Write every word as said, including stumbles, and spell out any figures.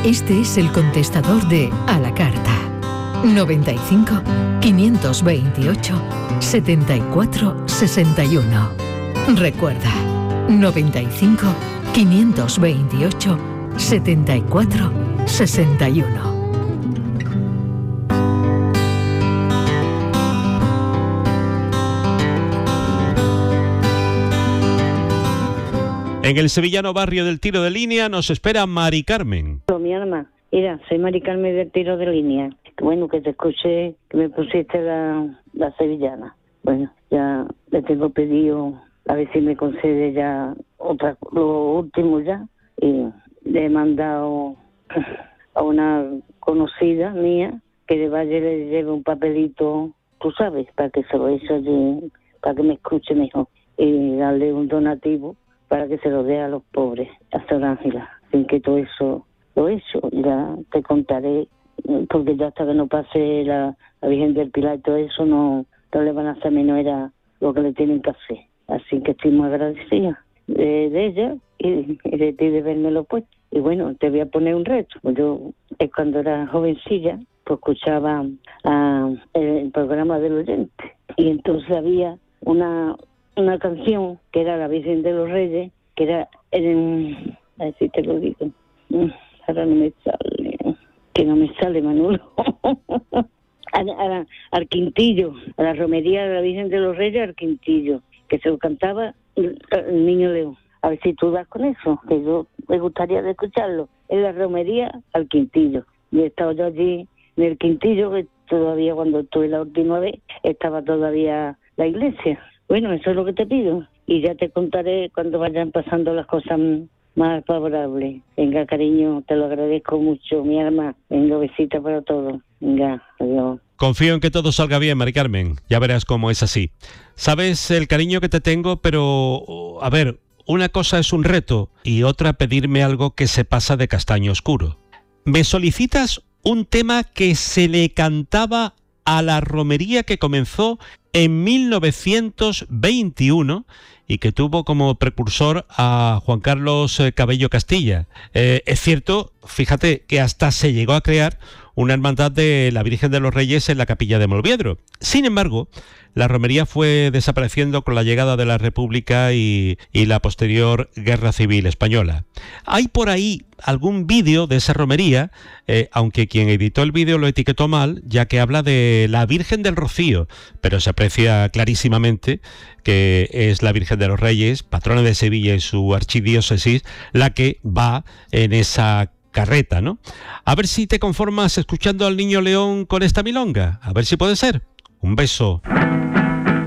Este es el contestador de A la Carta. noventa y cinco, quinientos veintiocho, setenta y cuatro, sesenta y uno. Recuerda, noventa y cinco, quinientos veintiocho, setenta y cuatro, sesenta y uno. En el sevillano barrio del Tiro de Línea nos espera Mari Carmen. Mi alma, mira, soy Mari Carmen del Tiro de Línea. Bueno, que te escuché, que me pusiste la, la sevillana. Bueno, ya le tengo pedido, a ver si me concede ya otra, lo último ya. Y le he mandado a una conocida mía que le vaya y le lleve un papelito, tú sabes, para que se lo eche allí, para que me escuche mejor. Y darle un donativo para que se lo dé a los pobres, a Sor Ángela. Sin que todo eso lo he hecho, ya te contaré, porque ya hasta que no pase la, la Virgen del Pilar y todo eso, no, no le van a hacer menos era lo que le tienen que hacer. Así que estoy muy agradecida de, de ella y, y de ti de vérmelo puesto. Y bueno, te voy a poner un reto. Yo, eh, cuando era jovencilla, pues escuchaba a, el, el programa del oyente. Y entonces había una... una canción que era La Virgen de los Reyes, que era en, a ver si te lo digo, ahora no me sale, que no me sale, Manolo, a, a, al Quintillo, a la romería de la Virgen de los Reyes, al Quintillo, que se lo cantaba el, el Niño León. A ver si tú das con eso, que yo me gustaría de escucharlo. En la romería al Quintillo. Y he estado yo allí en el Quintillo, que todavía cuando estuve la última vez, estaba todavía la iglesia. Bueno, eso es lo que te pido. Y ya te contaré cuando vayan pasando las cosas más favorables. Venga, cariño, te lo agradezco mucho, mi alma. Venga, besita para todos. Venga, adiós. Confío en que todo salga bien, Mari Carmen. Ya verás cómo es así. Sabes el cariño que te tengo, pero, a ver, una cosa es un reto y otra pedirme algo que se pasa de castaño oscuro. Me solicitas un tema que se le cantaba a la romería que comenzó en mil novecientos veintiuno y que tuvo como precursor a Juan Carlos Cabello Castilla. Eh, es cierto, fíjate, que hasta se llegó a crear una hermandad de la Virgen de los Reyes en la capilla de Molviedro. Sin embargo, la romería fue desapareciendo con la llegada de la República y, y la posterior Guerra Civil Española. Hay por ahí algún vídeo de esa romería, eh, aunque quien editó el vídeo lo etiquetó mal, ya que habla de la Virgen del Rocío, pero se aprecia clarísimamente que es la Virgen de los Reyes, patrona de Sevilla y su archidiócesis, la que va en esa carreta, ¿no? A ver si te conformas escuchando al Niño León con esta milonga, a ver si puede ser. Un beso.